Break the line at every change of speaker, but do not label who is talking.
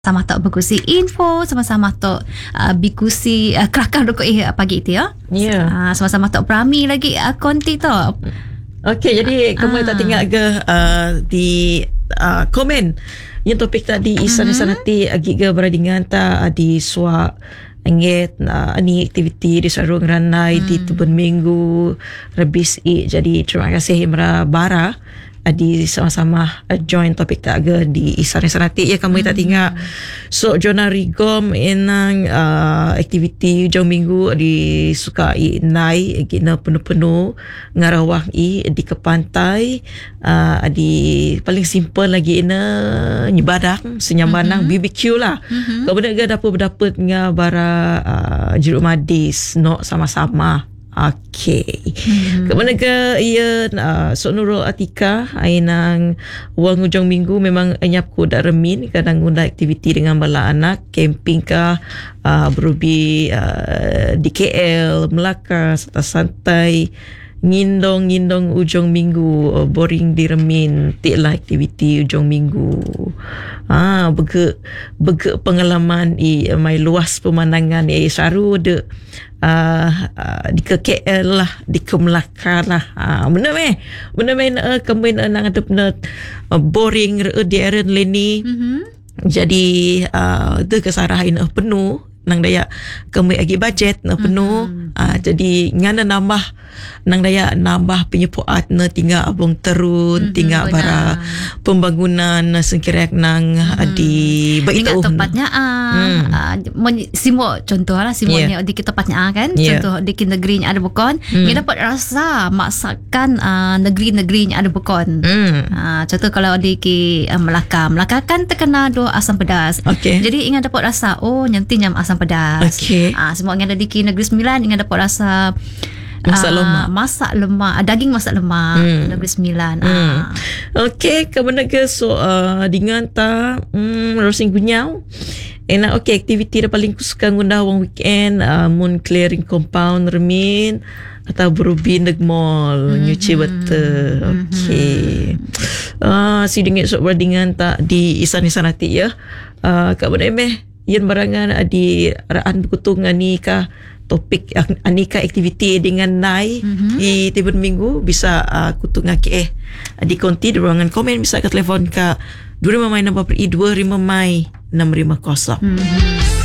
sama tok berkusi info, sama-sama tok bikusi kelakar rokok pagi itu ya.
Ya.
Sama-sama tok berami lagi konti tok.
Okey, jadi kamu tak tinggal ke di komen yang topik tadi isan-isan nanti agi ke beradingan ta di suak angget ni aktiviti di sarung ranai di Tubun Minggu rebis jadi terima kasih Imra Bara di sama-sama join topik tak aga di isan-isan nanti ya kamu tak tinggal so Jona Rigom enang aktiviti jauh minggu di suka nai gina penuh-penuh ngarawang di ke pantai di paling simple lagi ina nyebadak senyambanang BBQ lah kemudian dapat ngabara jeruk madis no sama-sama. Okey. Kemudian ke ia Sok Nurul Atika ainang wang hujung minggu memang anyap ku dak remin kadang guna aktiviti dengan bala anak camping ka berubi di KL Melaka serta santai ngindong ujung minggu boring di remin tiklah aktiviti ujung minggu bege pengalaman mai luas pemandangan saru de di ke KL lah di ke Melaka lah benar kemudian nang ada benar boring di area leni jadi de kesarahan penuh nang daya kami agi budget na penuh jadi ngana nambah penyepuat na tinggal abang terun tinggal bara pembangunan sengkirek nang di
baita tempatnya simo contoh lah simonya di tempatnya kan contoh di negeri ada bukon kita dapat rasa masakan negeri-negerinya ada bukon contoh kalau di Melaka kan terkenal do asam pedas jadi ingat dapat rasa nanti nyam asam pedas. Semua yang ada di Negeri Sembilan ingat dapat rasa masak lemak, daging masak lemak Negeri Sembilan.
Okey, kemudian ke dengan ta rosing gunyau. Enak aktiviti dah paling suka ngunda wang weekend mun clearing compound remin atau berubi neg mall nyuci betul. Okey. Si dingit sok berdingan tak di isan-isan hati ya. Kemudian yang barangan di raan berkutung anika topik anika aktiviti dengan nai di Tibun Minggu bisa kutung di konti di ruangan komen bisa ke telefon ke 25 Mai 2 5 Mai 650.